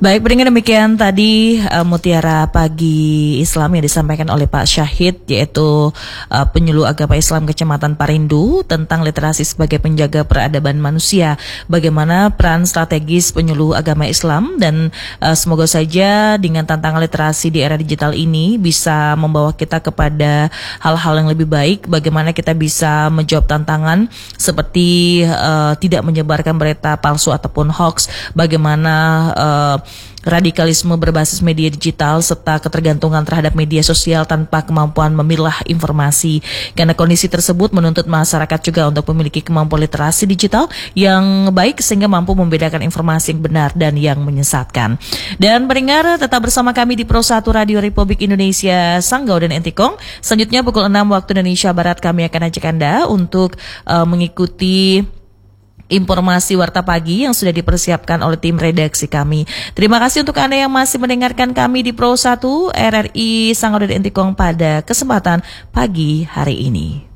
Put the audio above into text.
Baik, dengan demikian tadi Mutiara Pagi Islam yang disampaikan oleh Pak Syahid, yaitu penyuluh agama Islam Kecamatan Parindu tentang literasi sebagai penjaga peradaban manusia. Bagaimana peran strategis penyuluh agama Islam, dan semoga saja dengan tantangan literasi di era digital ini bisa membawa kita kepada hal-hal yang lebih baik. Bagaimana kita bisa menjawab tantangan seperti tidak menyebarkan berita palsu ataupun hoax, bagaimana radikalisme berbasis media digital serta ketergantungan terhadap media sosial tanpa kemampuan memilah informasi. Karena kondisi tersebut menuntut masyarakat juga untuk memiliki kemampuan literasi digital yang baik sehingga mampu membedakan informasi yang benar dan yang menyesatkan. Dan pendengar, tetap bersama kami di Pro 1 Radio Republik Indonesia Sanggau dan Entikong. Selanjutnya pukul 6 waktu Indonesia Barat kami akan ajak Anda untuk mengikuti informasi Warta Pagi yang sudah dipersiapkan oleh tim redaksi kami. Terima kasih untuk Anda yang masih mendengarkan kami di Pro 1 RRI Sanggau dan Entikong pada kesempatan pagi hari ini.